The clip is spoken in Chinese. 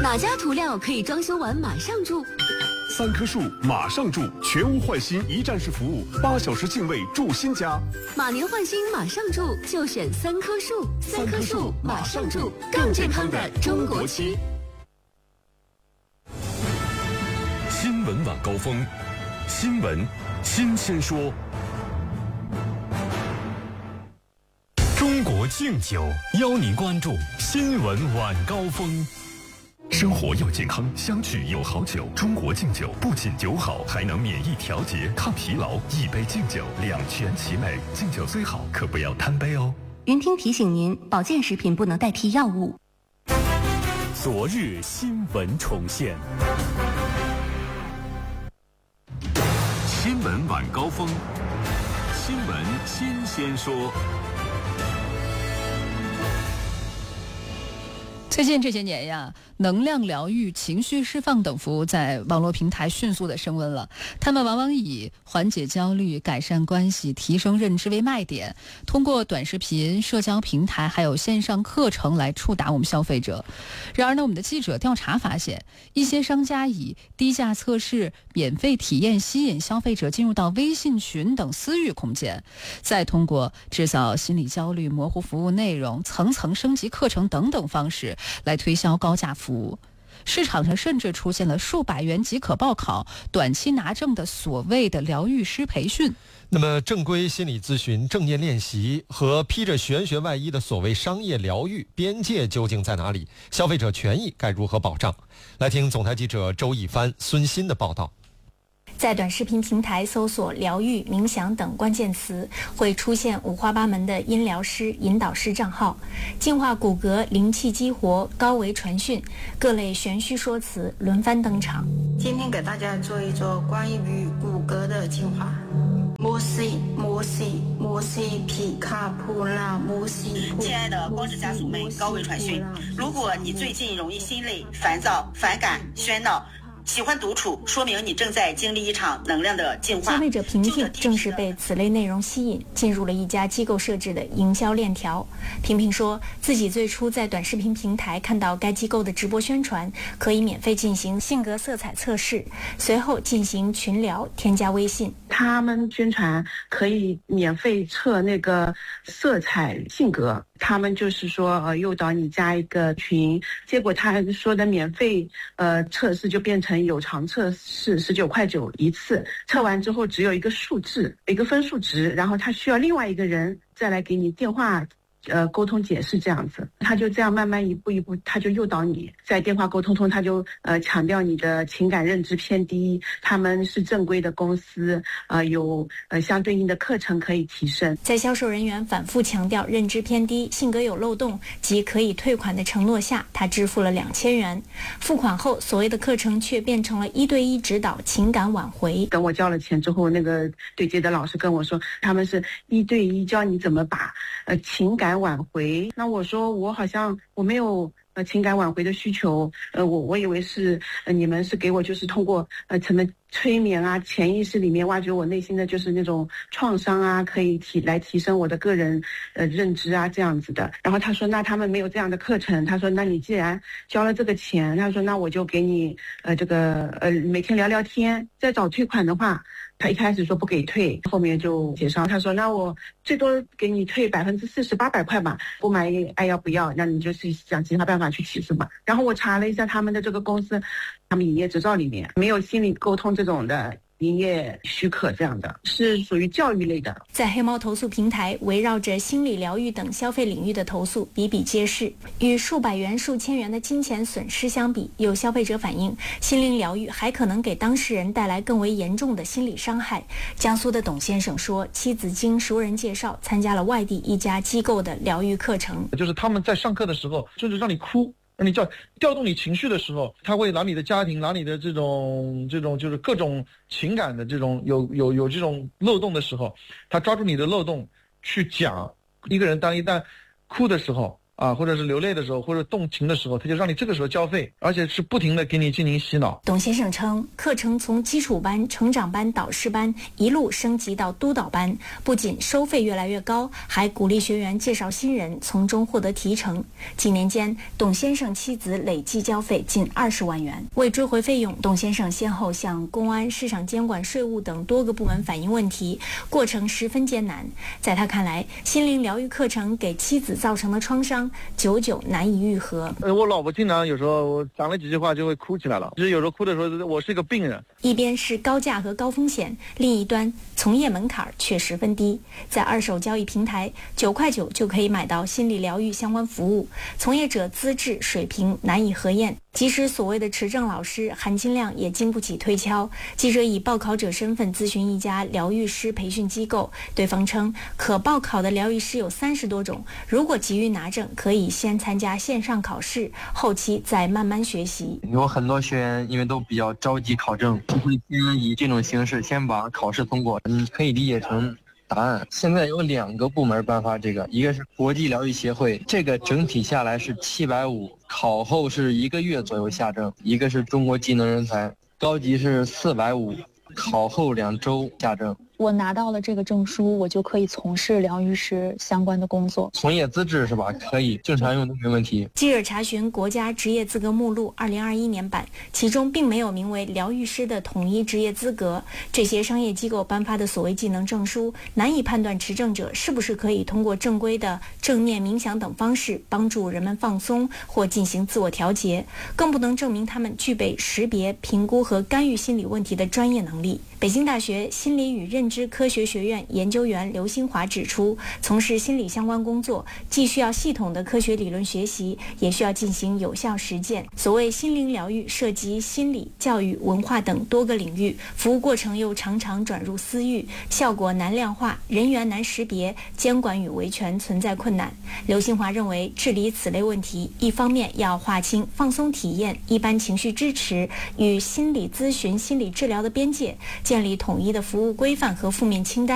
哪家涂料可以装修完马上住 ？3棵树马上住，全屋换新一站式服务，8小时净位住新家。 马年换新马上住，就选3棵树。3棵树马上住，更健康的中国区。 新闻晚高峰，新闻新鲜说。中国敬酒邀您关注新闻晚高峰。生活要健康，相聚有好酒。中国敬酒不仅酒好，还能免疫调节、抗疲劳。一杯敬酒，两全其美。敬酒最好，可不要贪杯哦。 云听提醒您，保健食品不能代替药物。 昨日新闻重现。新闻晚高峰，新闻新鲜说。 最近这些年呀，能量疗愈、情绪释放等服务在网络平台迅速的升温了。他们往往以缓解焦虑、改善关系、提升认知为卖点，通过短视频、社交平台还有线上课程来触达我们消费者。然而呢，我们的记者调查发现，一些商家以低价测试、免费体验吸引消费者进入到微信群等私域空间，再通过制造心理焦虑、模糊服务内容、层层升级课程等等方式来推销高价服务。市场上甚至出现了数百元即可报考、短期拿证的所谓的疗愈师培训。 那么正规心理咨询、正念练习和披着玄学外衣的所谓商业疗愈，边界究竟在哪里？消费者权益该如何保障？来听总台记者周一帆、孙鑫的报道。 在短视频平台搜索疗愈、冥想等关键词，会出现五花八门的音疗师、引导师账号，净化骨骼、灵气激活、高维传讯，各类玄虚说辞轮番登场。 今天给大家做一做关于骨骼的净化。摩西皮卡普拉摩西。 亲爱的光之家属们，高维传讯，如果你最近容易心累、烦躁、反感、喧闹，喜欢独处，说明你正在经历一场能量的净化。 消费者平平正是被此类内容吸引，进入了一家机构设置的营销链条。平平说自己最初在短视频平台看到该机构的直播宣传，可以免费进行性格色彩测试，随后进行群聊，添加微信。 他们宣传可以免费测那个色彩性格，他们就是说诱导你加一个群，结果他说的免费测试就变成有偿测试19.9一次，测完之后只有一个数字，一个分数值，然后他需要另外一个人再来给你电话沟通解释，这样子他就这样慢慢一步一步，他就诱导你在电话沟通中，他就强调你的情感认知偏低，他们是正规的公司，有相对应的课程可以提升。 在销售人员反复强调认知偏低、性格有漏洞及可以退款的承诺下，他支付了2000元。付款后，所谓的课程却变成了1对1指导情感挽回。 等我交了钱之后，那个对接的老师跟我说，他们是1对1教你怎么把情感挽回。那我说我好像我没有情感挽回的需求，我以为是你们是给我就是通过什么催眠啊，潜意识里面挖掘我内心的就是那种创伤啊，可以提升我的个人认知啊，这样子的。然后他说那他们没有这样的课程，他说那你既然交了这个钱，他说那我就给你这个每天聊聊天，再找退款的话，他一开始说不给退，后面就协商，他说那我最多给你退40%，800块吧，不满意爱要不要，那你就是想其他办法去起诉吧。然后我查了一下他们的这个公司，他们营业执照里面没有心理沟通这种的营业许可，这样的是属于教育类的。 在黑猫投诉平台，围绕着心理疗愈等消费领域的投诉比比皆是，与数百元、数千元的金钱损失相比，有消费者反映，心灵疗愈还可能给当事人带来更为严重的心理伤害。江苏的董先生说，妻子经熟人介绍参加了外地一家机构的疗愈课程， 就是他们在上课的时候，就是让你哭，让你调动你情绪的时候，他会拿你的家庭，拿你的这种就是各种情感的这种有这种漏洞的时候，他抓住你的漏洞去讲。一个人当一旦哭的时候啊，或者是流泪的时候，或者动情的时候，他就让你这个时候交费，而且是不停的给你进行洗脑。 董先生称，课程从基础班、成长班、导师班一路升级到督导班，不仅收费越来越高，还鼓励学员介绍新人，从中获得提成。几年间，董先生妻子累计交费近20万元。为追回费用，董先生先后向公安、市场监管、税务等多个部门反映问题，过程十分艰难。在他看来，心灵疗愈课程给妻子造成的创伤久久难以愈合。 我老婆经常有时候我讲了几句话就会哭起来了，就是有时候哭的时候，我是一个病人。 一边是高价和高风险，另一端从业门槛却十分低。在二手交易平台9块9就可以买到心理疗愈相关服务，从业者资质水平难以核验。即使所谓的持证老师，含金量也经不起推敲。记者以报考者身份咨询一家疗愈师培训机构，对方称可报考的疗愈师有30多种，如果急于拿证，可以先参加线上考试，后期再慢慢学习。 有很多学员因为都比较着急考证，就会先以这种形式先把考试通过。你可以理解成答案。现在有2个部门颁发这个，一个是国际疗愈协会，这个整体下来是750，考后是1个月左右下证；一个是中国技能人才，高级是450，考后2周下证。 我拿到了这个证书，我就可以从事疗愈师相关的工作。 从业资质是吧？可以，正常用都没问题。 记者查询国家职业资格目录2021年版，其中并没有名为疗愈师的统一职业资格。这些商业机构颁发的所谓技能证书，难以判断持证者是不是可以通过正规的正念冥想等方式帮助人们放松或进行自我调节，更不能证明他们具备识别、评估和干预心理问题的专业能力。北京大学心理与认知科学学院研究员刘新华指出，从事心理相关工作，既需要系统的科学理论学习，也需要进行有效实践。所谓心灵疗愈涉及心理、教育、文化等多个领域，服务过程又常常转入私域，效果难量化，人员难识别，监管与维权存在困难。刘新华认为，治理此类问题，一方面要划清放松体验、一般情绪支持与心理咨询、心理治疗的边界，建立统一的服务规范和负面清单。